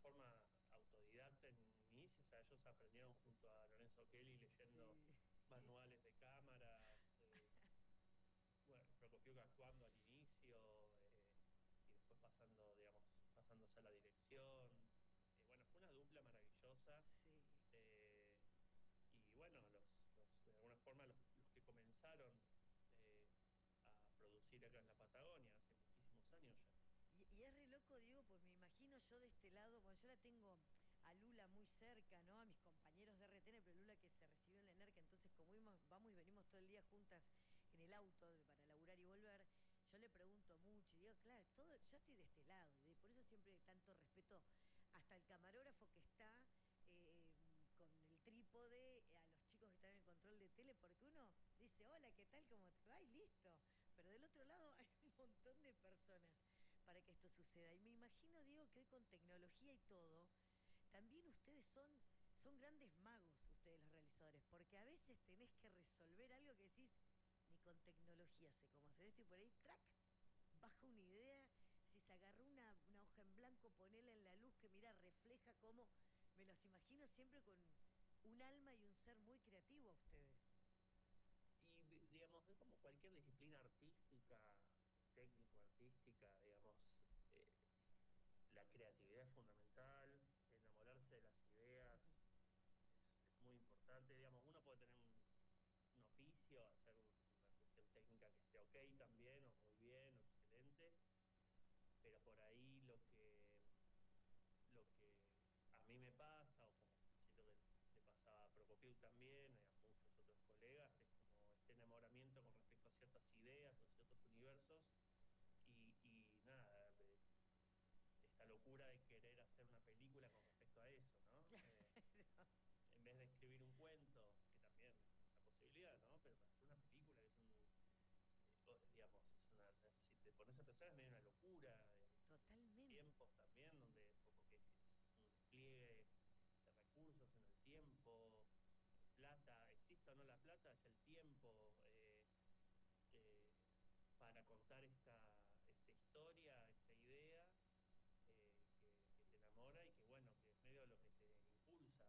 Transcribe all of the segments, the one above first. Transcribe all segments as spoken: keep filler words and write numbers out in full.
forma autodidacta en inicio, o sea, ellos aprendieron junto a Lorenzo Kelly leyendo Sí. manuales de cámaras, eh, bueno, Procopio actuando al inicio, eh, y después pasando, digamos, pasándose a la dirección. Eh, bueno, fue una dupla maravillosa. Sí. Eh, y bueno, los, los, de alguna forma los, los que comenzaron eh, a producir acá en la Patagonia hace muchísimos años ya. Y, y es re loco, Diego, pues me imagino yo de este lado, bueno, yo la tengo a Lula muy cerca, ¿no? A mis compañeros de R T N, pero Lula que se recibió en la ENERCA, entonces como íbamos, vamos y venimos todo el día juntas en el auto para laburar y volver, yo le pregunto mucho y digo, claro, todo, yo estoy de este lado, y de- por eso siempre tanto respeto hasta el camarógrafo que está eh, con el trípode, a los chicos que están en el control de tele, porque uno dice, hola, ¿qué tal? ¿Cómo te va? Y listo. Pero del otro lado hay un montón de personas para que esto suceda. Y me imagino, Diego, que hoy con tecnología y todo, también ustedes son, son grandes magos, ustedes los realizadores, porque a veces tenés que resolver algo que decís, ni con tecnología sé cómo hacer esto, y por ahí, track, baja una idea, si se agarró una, una hoja en blanco, ponela en la luz que mira, refleja cómo, me los imagino siempre con un alma y un ser muy creativo a ustedes. Y digamos, es como cualquier disciplina artística, técnico-artística, digamos, eh, la creatividad es fundamental, enamorarse de las ideas es, es muy importante, digamos, uno puede tener un, un oficio, hacer un, una cuestión técnica que esté ok también, o muy bien, o excelente, pero por ahí lo que, lo que a mí me pasa, o como siento que le pasaba a Procopio también, y a muchos otros colegas, es como este enamoramiento con respecto a ciertas ideas o ciertos universos, y, y nada, de, esta locura de querer hacer una película con respecto a eso, ¿no? Eh, Claro. en vez de escribir un cuento, que también es una posibilidad, ¿no? Pero para hacer una película que es un, eh, digamos, es una, si te pones a pensar es medio una locura, digamos, Totalmente. tiempos también, donde porque es, es un despliegue de recursos en el tiempo, eh, plata, exista o no la plata, es el tiempo, eh, eh, para contar esta, esta historia, esta idea, eh, que, que, te enamora y que bueno, que es medio lo que te impulsa,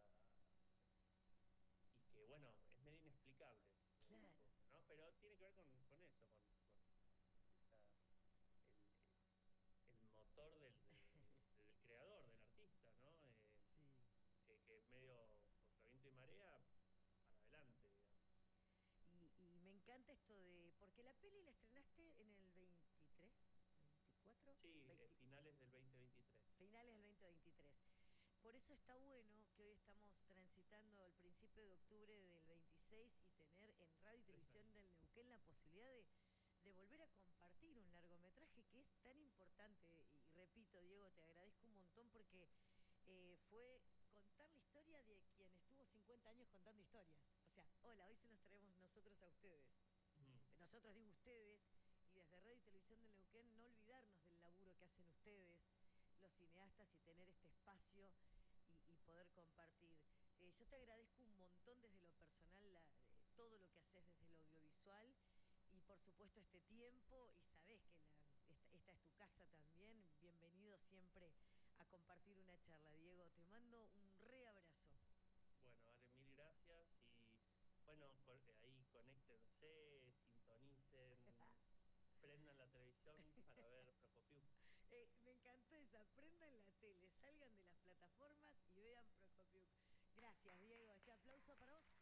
y que bueno, es medio inexplicable de alguna Claro. forma, ¿no? Pero tiene que ver con, con eso, con, con esa, el, el motor del, de, del, creador, del artista, ¿no? Eh, Sí. que, que es medio contra viento y marea, para adelante, digamos. Y, y me encanta esto de. Porque la peli la estrenaste en el veintitrés, veinticuatro, Sí, eh, veinte, finales del veinte veintitrés. finales del veinte veintitrés. Por eso está bueno que hoy estamos transitando el principio de octubre del veintiséis y tener en radio y Tres televisión años. del Neuquén la posibilidad de, de volver a compartir un largometraje que es tan importante. Y, y repito, Diego, te agradezco un montón porque eh, fue contar la historia de quien estuvo cincuenta años contando historias. O sea, hola, hoy se los traemos nosotros a ustedes. Uh -huh. Nosotros digo ustedes, y desde Radio y Televisión del Neuquén no olvidarnos del laburo que hacen ustedes, los cineastas, y tener este espacio y, y poder compartir. Eh, yo te agradezco un montón desde lo personal la, eh, todo lo que haces desde lo audiovisual y por supuesto este tiempo, y sabés que la, esta, esta es tu casa también, bienvenido siempre a compartir una charla, Diego, te mando un re abrazo. Bueno, vale, mil gracias y bueno, con, eh, ahí conéctense, sintonicen, prendan la televisión para ver Procopio. Eh, me encantó esa, prendan la tele, salgan de las plataformas y vean Procopiuc. Gracias, Diego, este aplauso para vos.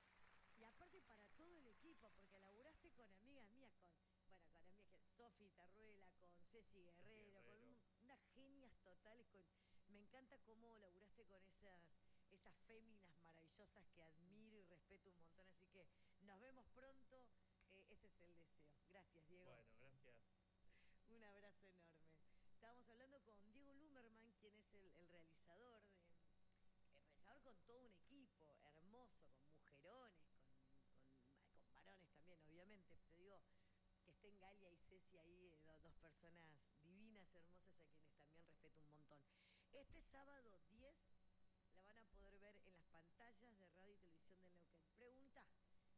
Y aparte para todo el equipo, porque laburaste con amigas mías, con, bueno, con amigas, Sofi Tarruela, con Ceci Ceci Guerrero, con Guerrero. un, unas genias totales. Con, me encanta cómo laburaste con esas, esas féminas maravillosas que admiro y respeto un montón. Así que nos vemos pronto. Eh, ese es el deseo. Gracias, Diego. Bueno, gracias. Un abrazo enorme. Estábamos hablando con Diego Lumerman, quien es el, el realizador de, el realizador con todo un equipo hermoso, con mujerones, con, con, con varones también, obviamente, pero digo que estén Galia y Ceci ahí, eh, dos personas divinas, hermosas, a quienes también respeto un montón. Este sábado diez